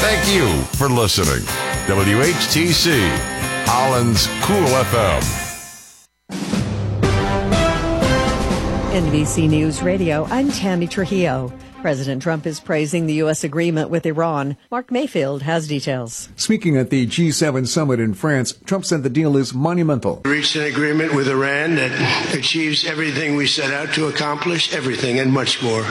Thank you for listening. WHTC, Holland's Cool FM. NBC News Radio, I'm Tammy Trujillo. President Trump is praising the U.S. agreement with Iran. Mark Mayfield has details. Speaking at the G7 summit in France, Trump said the deal is monumental. We reached an agreement with Iran that achieves everything we set out to accomplish, everything and much more.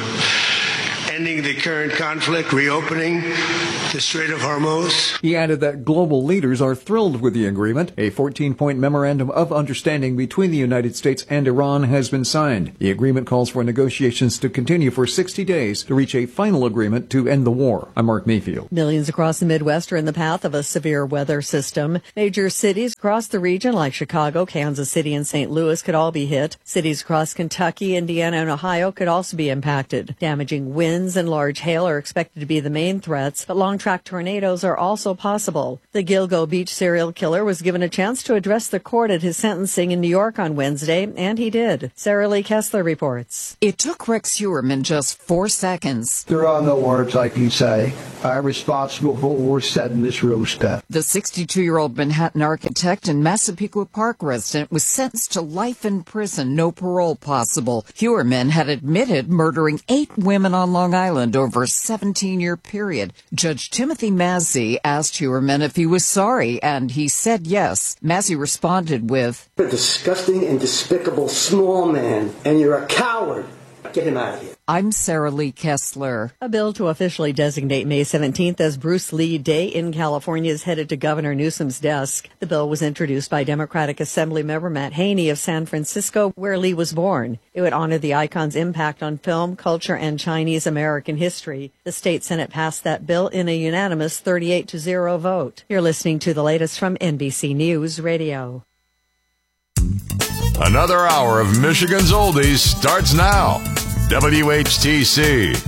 Ending the current conflict, reopening the Strait of Hormuz. He added that global leaders are thrilled with the agreement. A 14-point memorandum of understanding between the United States and Iran has been signed. The agreement calls for negotiations to continue for 60 days to reach a final agreement to end the war. I'm Mark Mayfield. Millions across the Midwest are in the path of a severe weather system. Major cities across the region like Chicago, Kansas City, and St. Louis could all be hit. Cities across Kentucky, Indiana, and Ohio could also be impacted. Damaging winds and large hail are expected to be the main threats, but long-track tornadoes are also possible. The Gilgo Beach serial killer was given a chance to address the court at his sentencing in New York on Wednesday, and he did. Sarah Lee Kessler reports. It took Rex Heuermann just 4 seconds. There are no words I can say. I'm responsible for what was said in this room, Steph. The 62-year-old Manhattan architect and Massapequa Park resident was sentenced to life in prison, no parole possible. Heuermann had admitted murdering 8 women on Long Island over a 17-year period. Judge Timothy Massey asked Heuermann if he was sorry, and he said yes. Massey responded with, "You're a disgusting and despicable small man, and you're a coward. Get him out of here." I'm Sarah Lee Kessler. A bill to officially designate May 17th as Bruce Lee Day in California is headed to Governor Newsom's desk. The bill was introduced by Democratic Assemblymember Matt Haney of San Francisco, where Lee was born. It would honor the icon's impact on film, culture, and Chinese American history. The state Senate passed that bill in a unanimous 38-0 vote. You're listening to the latest from NBC News Radio. Another hour of Michigan's Oldies starts now. WHTC.